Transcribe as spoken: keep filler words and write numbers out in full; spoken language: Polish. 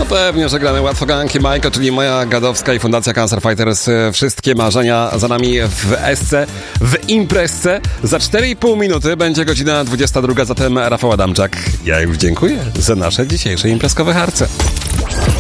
No pewnie, że gramy łatwo ganki Majko, czyli moja gadowska i Fundacja Cancer Fighters. Wszystkie marzenia za nami w esce, w imprezce. Za cztery i pół minuty będzie godzina dwudziesta druga, zatem Rafał Adamczak. Ja już dziękuję za nasze dzisiejsze imprezkowe harce.